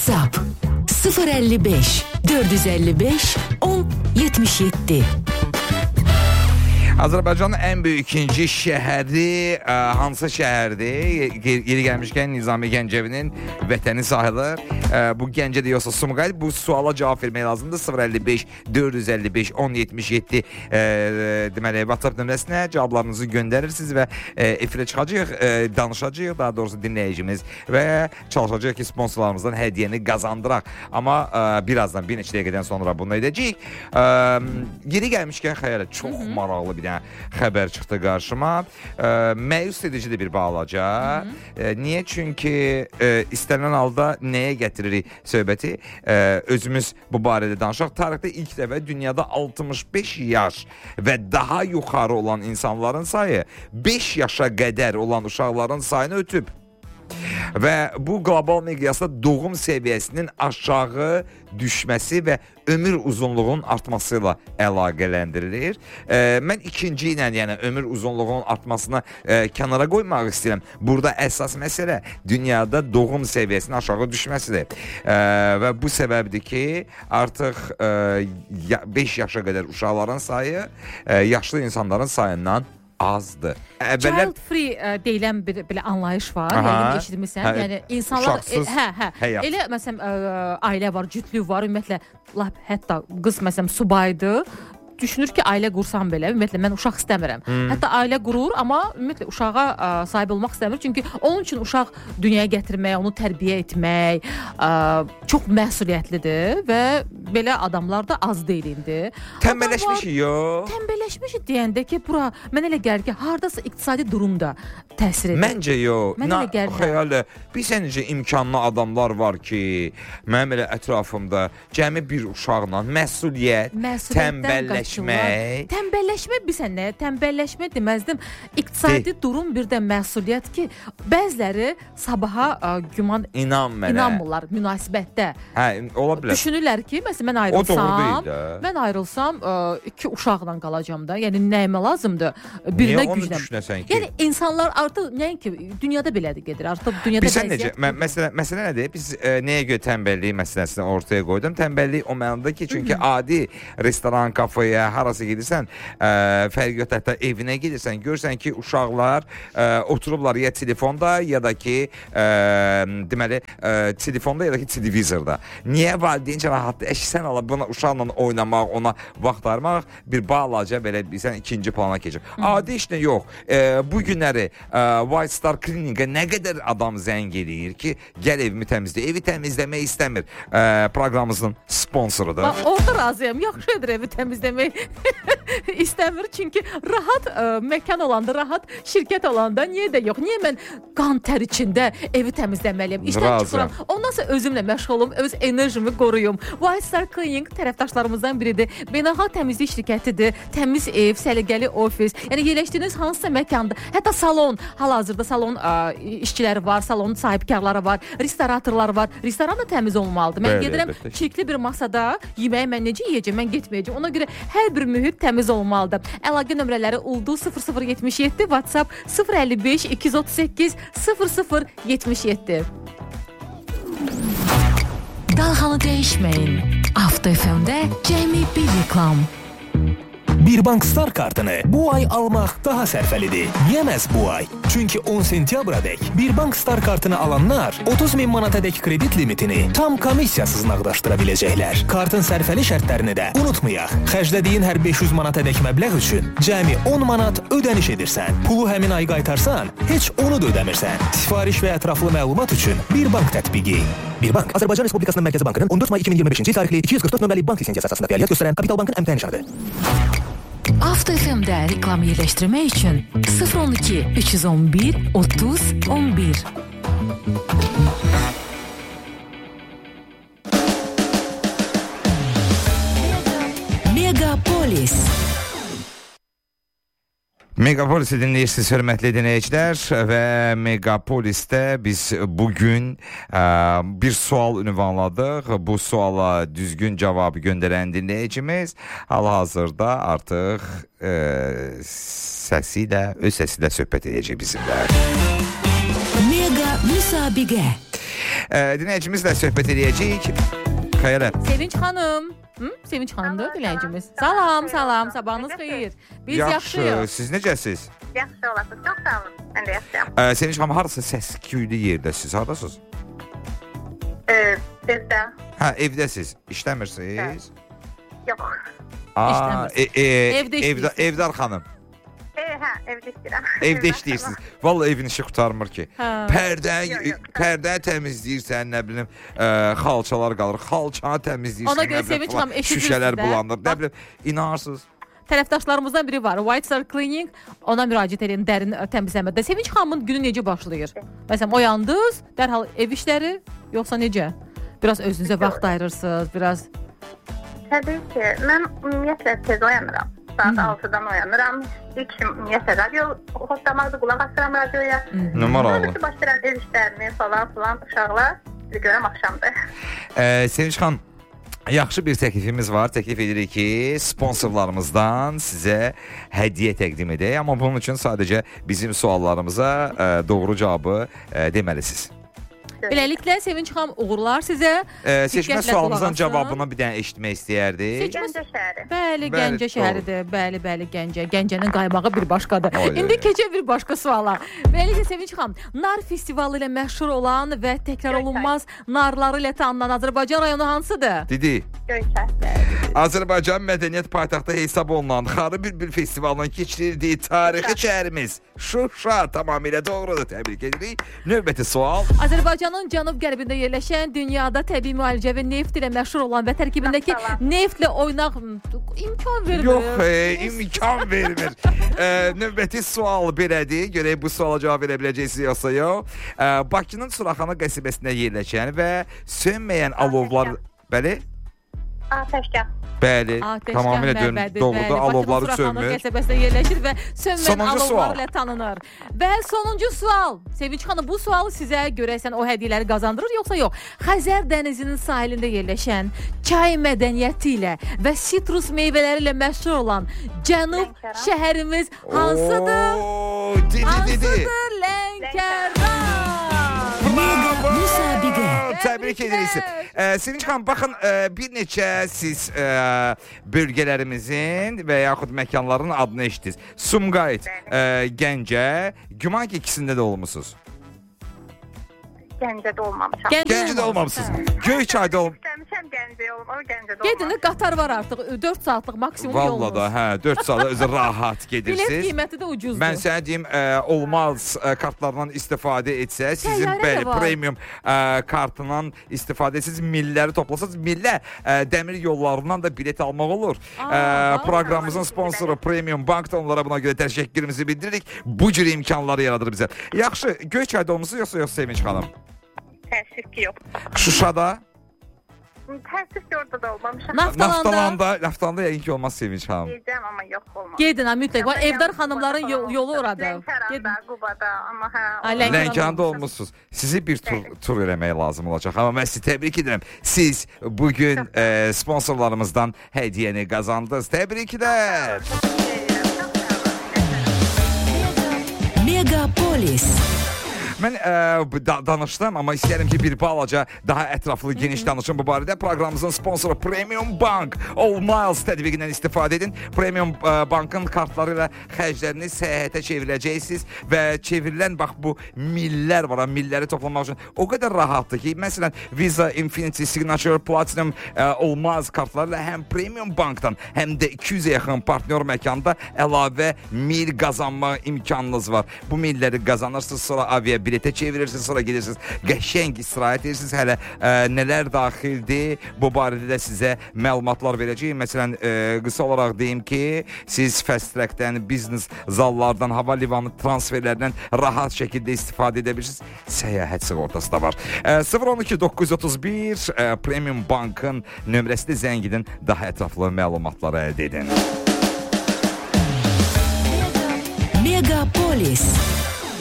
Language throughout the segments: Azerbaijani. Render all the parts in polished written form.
WhatsApp 055 455 1077. Azərbaycanın ən böyük ikinci şəhəri hansı şəhərdir? Yeri gəlmişkən Nizami Gəncəvinin vətəni sayılır. Bu Gəncədir yoxsa Sumqayıt? Bu suala cavab vermək lazımdır. 055 455 1077 deməli WhatsApp nömrəsinə cavablarınızı göndərirsiniz və efirə çıxacağıq, danışacağıq, daha doğrusu dinləyicimiz və çalışacağıq ki, sponsorlarımızdan hədiyyəni qazandıraq. Amma birazdan, bir neçə dəqiqədən sonra bunu edəcəyik. Yeri gəlmişkən xəyala çox maraqlı bir xəbər çıxdı qarşıma. Məyus edicidir bir balaca. Niyə? Çünki istənilən halda nəyə gətiririk söhbəti? Özümüz bu barədə danışaq. Tarixdə ilk dəfə dünyada 65 yaş və daha yuxarı olan insanların sayı 5 yaşa qədər olan uşaqların sayını ötüb. Və bu qlobal miqyasda doğum səviyyəsinin aşağı düşməsi və ömür uzunluğunun artması ilə əlaqələndirilir. Mən ikinci ilə, yəni ömür uzunluğunun artmasını kənara qoymaq istəyirəm. Burada əsas məsələ dünyada doğum səviyyəsinin aşağı düşməsidir. Və bu səbəbdir ki, artıq 5 yaşa qədər uşaqların sayı yaşlı insanların sayından azdır. Child free deyilən bir belə anlayış var. Yəni eşitmirsən? Yəni insanlar elə məsələn ailə var, cütlük var, ümumiyyətlə hətta qız məsələn subaydı. Düşünür ki, ailə qursam belə, ümumiyyətlə mən uşaq istəmirəm. Hətta ailə qurur, amma ümumiyyətlə uşağa sahib olmaq istəmir. Çünki onun üçün uşaq dünyaya gətirmək, onu tərbiyə etmək çox məsuliyyətlidir və belə adamlar da az deyil indi. Tənbəlləşmişik yox. Tənbəlləşmişik deyəndə ki, bura mən elə gəlir ki, hardasa iqtisadi durum da təsir edir. Məncə yox. Mən elə gəlir. Xəyalı, bir səncə imkanlı adamlar var ki, mənim elə ətrafımda cəmi bir uşaqla məsuliyyət, Tənbəlləşmə bilsən nə? Tənbəlləşmə deməzdim. İqtisadi durum bir də məsuliyyət ki, bəziləri sabaha güman inanmırlar münasibətdə. Hə, ola bilər. Düşünürlər ki, məsələn mən ayrılsam 2 uşaqla qalacağam da. Yəni nəyimə lazımdır? Birinə güclə. Yəni insanlar artıq nəinki dünyada belədir gedir. Artıq dünyada vəziyyət. Məsələ nədir? Biz nəyə görə tənbəllik məsələsini ortaya qoydum? Tənbəllik o mənada ki, çünki adi restoran, kafeyə harası gedirsən, fərq yox, hətta evinə gedirsən, görsən ki, uşaqlar oturublar ya telefonda, ya da ki deməli, telefonda ya da ki televizorda. Niyə valideyn rahatdır? Sən ala buna uşaqla oynamaq, ona vaxt ayırmaq bir balaca belə bilsən ikinci plana keçir. Adi işlə yox. Bu günləri White Star Clinic-ə nə qədər adam zəng eləyir ki, gəl evimi təmizlə. Evi təmizləmək istəmir. Proqramımızın sponsorudur. Orada razıyam. Yaxşıdır evi təmizləmək istəmir. Çünki rahat məkan olanda, rahat şirkət olanda niyə də yox? Niyə mən qan tər içində evi təmizləməliyəm? İşdən çıxıram. Ondan sonra özümlə məşğul olum, öz enerjimi qoruyum. White Star Cleaning tərəfdaşlarımızdan biridir. Beynəlxalq təmizlik şirkətidir. Təmiz ev, səliqəli ofis. Yəni yerləşdiyiniz hansısa məkanda, hətta salon, hal-hazırda salon işçiləri var, salonun sahibkarları var, restoratorlar var. Restoran da təmiz olmalıdır. Mən gedirəm çirkli bir masada yeməyi mən necə yeyəcəm? Mən getməyəcəm. Ona görə hər bir mühit təmiz olmalıdır. Əlaqə nömrələri oldu 0077, WhatsApp 055 238 0077. Dalğanı dəyişməyin. Avto FM-də cəmi bir reklam. Bir Bank Star kartını bu ay almaq daha sərfəlidir. Niyə məhz bu ay? Çünki 10 sentyabradək Bir Bank Star kartını alanlar 30.000 manatadək kredit limitini tam komissiyasız nağdaşdıra biləcəklər. Kartın sərfəli şərtlərini də unutmayaq. Xərclədiyin hər 500 manatadək məbləğ üçün cəmi 10 manat ödəniş edirsən. Pulu həmin ay qaytarsan, heç onu da ödəmirsən. Sifariş və ətraflı məlumat üçün Bir Bank tətbiqi. Bir Bank, Azərbaycan Respublikasının Mərkəzi Bankının 14 may 2025-ci tarixli 244 nömrəli bank lisensiyası əsasında fəaliyyət göstərən Kapital Bankın əmtəh nişanıdır. Avto FM-də reklam yerləşdirmək üçün 012 311 30 11. Megapolis. Megapolis'i dinləyirsiniz, hörmətli dinləyicilər və Megapolis'te biz bugün bir sual ünvanladıq. Bu suala düzgün cavabı göndərən dinləyicimiz hal-hazırda artıq səsilə, öz səsilə söhbət edəcək bizimlə. Mega müsabiqə. Dinləyicimizlə söhbət edəcəyik. Xeyrət. Sevinç xanım. Sevinç xanımdır dinləyicimiz. Salam, sabahınız xeyir. Biz yaxşıyıq. Siz necəsiz? Yaxşı olasınız, çox sağ olun. Mən də yaxşıyam. Sevinç xanım, harası səs-küylü yerdəsiz? Hardasınız? Evdə. Evdəsiz. İşləmirsiniz? Yox. Evdar xanım. Evdə işləyirəm. Evdə işləyirsiniz. Vallahi evin işi qurtarmır ki. Pərdə təmizləyirsən, nə bilim, xalçalar qalır. Xalçanı təmizləyirsən. Ona görə Sevinç xanım eşidirsiniz. Şüşələr bulanır. Nə bilim, inarsınız. Tərəfdaşlarımızdan biri var. White Star Cleaning. Ona müraciət edin dərin təmizləmədə. Sevinç xanımın günü necə başlayır? Məsələn, oyandınız, dərhal ev işləri, yoxsa necə? Biraz özünüzə vaxt ayırırsınız, biraz. Təbii ki, mən ümumiyyətlə tez oyanıram. Saat 6-dan oyanıram. İlk ümumiyyətlə radio xoşlamaqda qulaq asıram radioya. Numaralı. Sonra başlayıram ev işlərimi falan uşaqlar. Bir görəm axşamdır. Sevinç xanım, yaxşı bir təklifimiz var. Təklif edirik ki, sponsorlarımızdan sizə hədiyyə təqdim edək. Amma bunun üçün sadəcə bizim suallarımıza doğru cavabı deməlisiniz. Beləliklə Sevinç xanım uğurlar sizə. Seçmə sualımızın cavabını bir dənə eşitmək istəyərdik. Gəncə şəhəri. Bəli, Gəncə şəhəridir. Bəli, Gəncə. Gəncənin qaymağı bir başqadır. İndi keçək bir başqa suala. Beləliklə Sevinç xanım, nar festivalı ilə məşhur olan və təkrar olunmaz narları ilə tanınan Azərbaycan rayonu hansıdır? Dedi. Göyçay. Azərbaycan mədəniyyət paytaxtı hesab olunan Xarı Bülbül festivalının keçirildiyi tarixi şəhərimiz Şuşa tamamilə doğrudur. Təbrik edirik. Növbəti sual. Azərbaycanın cənub-qərbində yerləşən, dünyada təbii müalicə və neft ilə məşhur olan və tərkibindəki neftlə oynaq imkan vermir. Yox, imkan vermir. Növbəti sual belədir. Görək bu suala cavab verə biləcəksiniz yoxsa yox. Bakının Suraxanı qəsəbəsində yerləşən və sönməyən alovlar... Bəli? Atəşgah. Bəli, tamamilə doğrudur. Alovları sönmür. Bakının qəsəbəsində yerləşir və sönməyən alovlar ilə tanınır. Və sonuncu sual. Sevinç xanım, bu sualı sizə görəsən o hədiyyələri qazandırır yoxsa yox? Xəzər dənizinin sahilində yerləşən, çay mədəniyyəti ilə və sitrus meyvələri ilə məşhur olan Cənub şəhərimiz hansıdır? Hansıdır? Lənkəran. Təbrik edirik. Sevinç xanım, baxın, bir neçə siz bölgələrimizin və yaxud məkanların adını eşitdiniz. Sumqayıt, Gəncə, güman ki ikisində də olmusunuz. Gəncədə olmamışam. Gəncədə olmamışsınız. Göyçayda İstəmişəm Gəncəyə olum, amma Gəncədə olmamışam. Gedin, qatar var artıq, 4 saatlıq maksimum yolunuz. Valla da, 4 saat özü rahat gedirsiniz. Bilet qiyməti də ucuzdur. Mən sənə deyim, olmaz kartlarından istifadə etsəz, sizin bəli, premium kartından istifadə etsəz, milləri toplasaz, millə dəmir yollarından da bilet almaq olur. Proqramımızın sponsoru Premium Bank da onlara buna görə təşəkkürümüzü bildiririk. Bu cür imkanları yaradır bizə. Yaxşı, Göyçayda olmuşsunuz yoxsa Sevinç xanım? Təəssüf ki, yox. Şuşada? Təəssüf ki, orada da olmamışam. Naftalanda yəqin ki, olmaz Sevinç xanım. Gedəcəm, amma yox olmaz. Gedin, mütləq. Evdar xanımların yolu orada. Lənkəranda, Qubada, amma Lənkəranda olmuşsunuz. Sizi bir tur eləmək lazım olacaq. Amma mən sizi təbrik edirəm. Siz bugün sponsorlarımızdan hədiyyəni qazandınız. Təbriklər. Megapolis. Mən danışdım, amma istəyərəm ki, bir balaca daha ətraflı, geniş danışım bu barədə. Proqramımızın sponsoru Premium Bank. All Miles tədbiqindən istifadə edin. Premium Bankın kartları ilə xərcləriniz səyahətə çevirəcəksiniz və çevrilən, bax, bu millər var, milləri toplamaq üçün o qədər rahatdır ki, məsələn, Visa, Infinity, Signature, Platinum, All Miles kartları ilə həm Premium Bankdan, həm də 200-ə yaxın partnyor məkanda əlavə mil qazanma imkanınız var. Bu milləri qazanırsınız, sonra aviya biletə çevirirsiniz, sonra gedirsiniz, qəşəng istirahət edirsiniz. Hələ nələr daxildir, bu barədə də sizə məlumatlar verəcəyim. Məsələn, qısa olaraq deyim ki, siz Fast Track-dən, biznes zallardan, hava limanı transferlərdən rahat şəkildə istifadə edə bilirsiniz. Səyahət sığortası da var. 012-931 Premium Bankın nömrəsində zəng edin, daha ətraflı məlumatları əldə edin. Megapolis.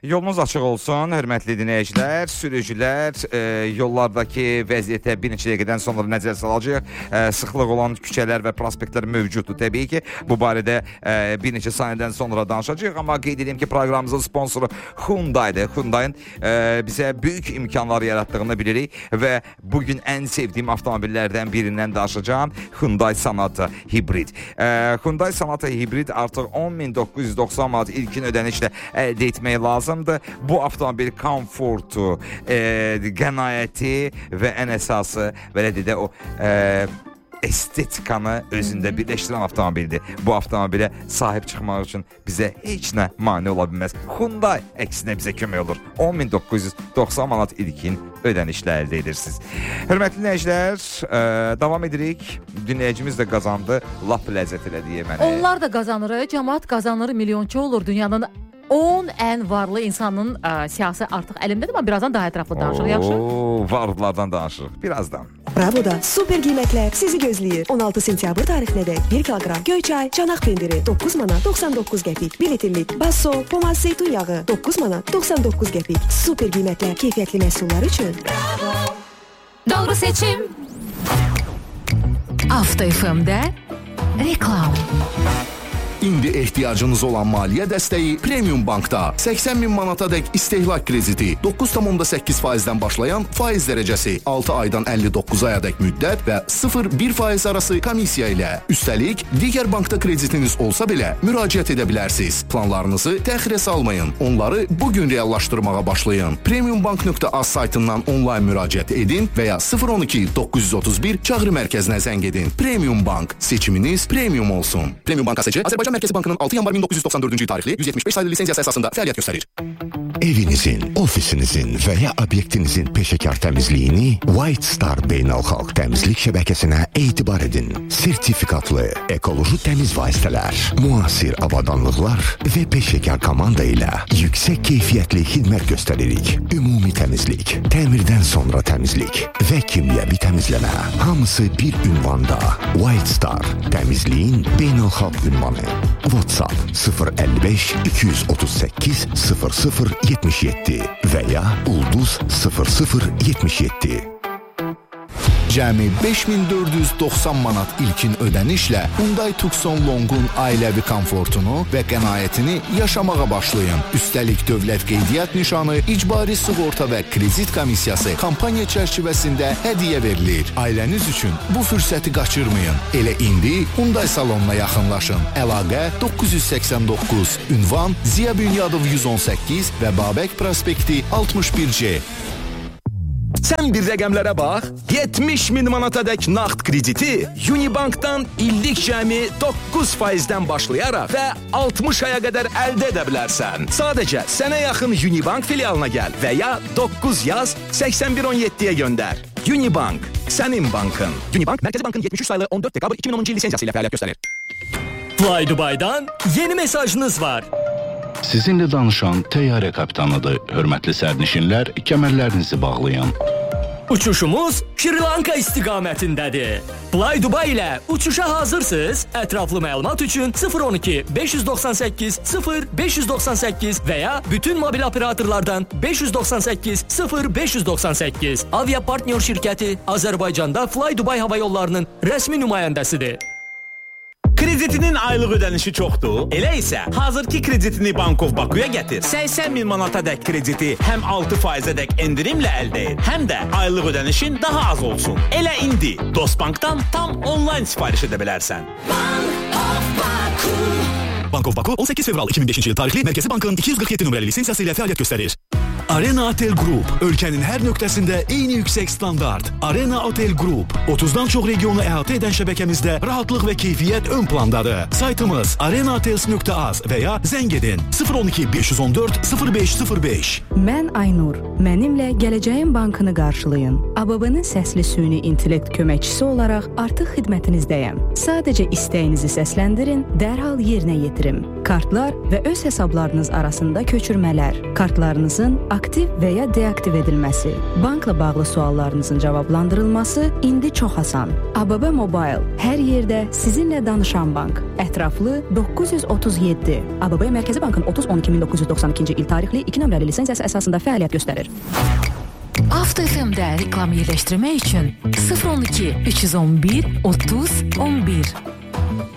Yolunuz açıq olsun, hörmətli dinləyicilər, sürücülər, yollardakı vəziyyətə bir neçə dəqiqədən sonra nəzər salacaq. Sıxlıq olan küçələr və prospektlər mövcuddur təbii ki. Bu barədə bir neçə saniyədən sonra danışacağıq, amma qeyd edeyim ki, proqramımızın sponsoru Hyundai'dir. Hyundai'nin bizə böyük imkanlar yarattığını bilirik və bugün ən sevdiyim avtomobillərdən birindən danışacağım. Hyundai Sonata Hybrid. Hyundai Sonata Hybrid artıq 10.990 manat ilkin ödənişlə əldə etmək lazımdır. Bu avtomobil komfortu, qənaəti və ən əsası belə dedə o estetikanı özündə birləşdirən avtomobildir. Bu avtomobilə sahib çıxmaq üçün bizə heç nə mane ola bilməz. Hyundai əksinə bizə kömək olur. 10.990 manat ilkin ödənişlə əldə edirsiniz. Hörmətli dinləyicilər, davam edirik. Dinləyicimiz də qazandı. Lap ləzzət elədi məni. Onlar da qazanır, cəmaət qazanır, milyonçu olur dünyanın 10 ən varlı insanın siyasi artıq əlimdədir, amma birazdan daha ətraflı danışırıq, yaxşı? Varlılardan danışırıq, birazdan. Bravo'da super qiymətlər sizi gözləyir. 16 sentyabr tarixinədək 1 kiloqram göyçay, çanaq pendiri 9 manat 99 qəpik. 1 litrlik basso, pomaz zeytun yağı 9 manat 99 qəpik. Super qiymətlər keyfiyyətli məhsullar üçün. Bravo. Doğru seçim. After FM'də reklam. İndi ehtiyacınız olan maliyyə dəstəyi Premium Bankda 80 min manatadək istehlak krediti 9,8%-dən başlayan faiz dərəcəsi 6 aydan 59 ayadək müddət və 0-1% arası komissiya ilə. Üstəlik, digər bankda kreditiniz olsa belə müraciət edə bilərsiniz. Planlarınızı təxirə salmayın. Onları bugün reallaşdırmağa başlayın. Premiumbank.az saytından onlayn müraciət edin və ya 012-931 çağrı mərkəzinə zəng edin. Premium Bank. Seçiminiz premium olsun. Premium Bank ASC Azərbaycan Mərkəzi Bankının 6 yanvar 1994-cü tarixli 175 sayılı lisensiyası əsasında fəaliyyət göstərir. Evinizin, ofisinizin və ya obyektinizin peşəkar təmizliyini White Star Beynəlxalq Təmizlik Şəbəkəsinə etibar edin. Sertifikatlı, ekoloji təmiz vasitələr, müasir avadanlıqlar və peşəkar komanda ilə yüksək keyfiyyətli xidmət göstəririk. Ümumi təmizlik, təmirdən sonra təmizlik və kimyəvi təmizləmə. Hamısı bir ünvanda. White Star, təmizliyin beynəlxalq ünvanı. WhatsApp 055 238 0077 və ya ulduz 0077. Cəmi 5490 manat ilkin ödənişlə Hyundai Tucson Long'un ailəvi komfortunu və qənaətini yaşamağa başlayın. Üstəlik dövlət qeydiyyat nişanı, icbari sığorta və kredit komissiyası kampaniya çərçivəsində hədiyyə verilir. Ailəniz üçün bu fürsəti qaçırmayın. Elə indi Hyundai salonuna yaxınlaşın. Əlaqə 989, ünvan Ziya Bünyadov 118 və Babək prospekti 61C. Sən bir rəqəmlərə bax, 70 min manatadək nağd krediti Unibankdan illik cəmi 9%-dən başlayaraq və 60 aya qədər əldə edə bilərsən. Sadəcə sənə yaxın Unibank filialına gəl və ya 9 yaz 8117-yə göndər. Unibank, sənin bankın. Unibank, Mərkəzi Bankın 73 sayılı 14 dekabr 2010-cu il lisensiyası ilə fəaliyyət göstərir. Fly Dubai'dan yeni mesajınız var. Sizinlə danışan təyyarə kapitanıdır. Hörmətli sərnişinlər, kəmərlərinizi bağlayın. Uçuşumuz Şri Lanka istiqamətindədir. Fly Dubai ilə uçuşa hazırsınız? Ətraflı məlumat üçün 012 598 0598 və ya bütün mobil operatorlardan 598 0598. Avia Partnyor şirkəti Azərbaycanda Fly Dubai hava yollarının rəsmi nümayəndəsidir. Kreditinin aylıq ödənişi çoxdur. Elə isə hazırki kreditini Bank of Bakuya gətir. 80 min manatadək krediti həm 6%-ədək endirimlə əldə et, həm də aylıq ödənişin daha az olsun. Elə indi Dostbankdan tam onlayn sifariş edə bilərsən. Bank of Baku. Bank of Baku 18 fevral 2005-ci il tarixli Mərkəzi Bankın 247 nömrəli lisensiyası ilə fəaliyyət göstərir. Arena Otel Group, ölkənin hər nöqtəsində eyni yüksək standart. Arena Otel Group, 30-dan çox regionu əhatə edən şəbəkəmizdə rahatlıq və keyfiyyət ön plandadır. Saytımız arenahotels.az və ya zəng edin 012 514 0505. Mən Aynur, mənimlə Gələcəyin Bankını qarşılayın. ABB-nin səsli süni intellekt köməkçisi olaraq artıq xidmətinizdəyəm. Sadəcə istəyinizi səsləndirin, dərhal yerinə yetirim. Kartlar və öz hesablarınız arasında köçürmələr, kartlarınızın aktiv və ya deaktiv edilməsi, bankla bağlı suallarınızın cavablandırılması indi çox asan. ABB Mobile hər yerdə sizinlə danışan bank. Ətraflı 937. ABB Mərkəzi Bankın 30-12-1992-ci il tarixli 2 nömrəli lisenziyası əsasında fəaliyyət göstərir. After FM-də reklam yerləşdirmək üçün 012 311 30 11